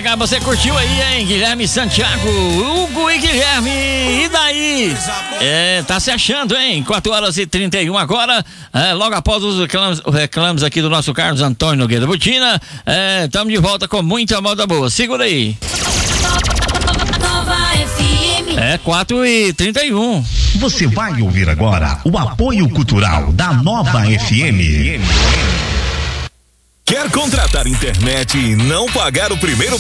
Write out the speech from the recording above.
BH, você curtiu aí, hein? Guilherme Santiago, Hugo e Guilherme, e daí? Tá se achando, hein? 4h31 agora, logo após os reclamos aqui do nosso Carlos Antônio Nogueira Butina, estamos de volta com muita moda boa, segura aí. 4h31. Você vai ouvir agora o apoio cultural da Nova FM. Quer contratar internet e não pagar o primeiro